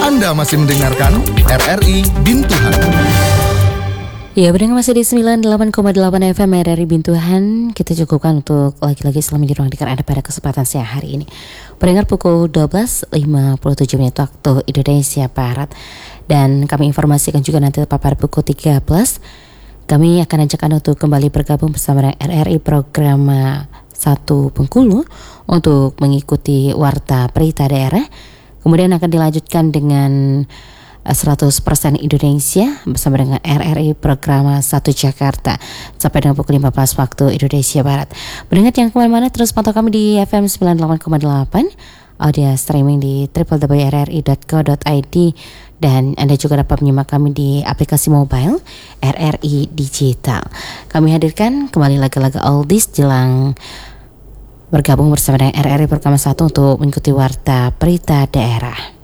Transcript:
Anda masih mendengarkan RRI Bintuhan. Ya, pendengar masih di 98,8 FM RRI Bintuhan. Kita cukupkan untuk lagi-lagi selama di ruang dengar Anda pada kesempatan siang hari ini. Pendengar pukul 12.57 menit waktu Indonesia Barat. Dan kami informasikan juga nanti pada pukul 13 kami akan ajak Anda untuk kembali bergabung bersama RRI program 1 Bengkulu untuk mengikuti Warta Berita Daerah. Kemudian akan dilanjutkan dengan 100% Indonesia bersama dengan RRI program 1 Jakarta sampai dengan pukul 15 waktu Indonesia Barat. Mendengar yang kemana-mana terus pantau kami di FM 98,8, audio streaming di www.rri.co.id, dan Anda juga dapat menyimak kami di aplikasi mobile RRI Digital. Kami hadirkan kembali lagu-lagu oldies jelang bergabung bersama dengan RRI program 1 untuk mengikuti Warta Berita Daerah.